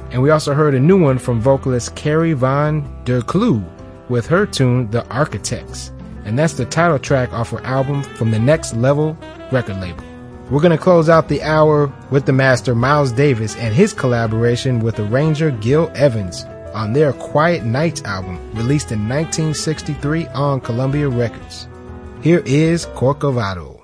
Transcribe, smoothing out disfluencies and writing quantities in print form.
And we also heard a new one from vocalist Carrie Van der Kloe with her tune, The Architects. And that's the title track off her album from the Next Level record label. We're going to close out the hour with the master Miles Davis and his collaboration with arranger Gil Evans on their Quiet Nights album, released in 1963 on Columbia Records. Here is Corcovado.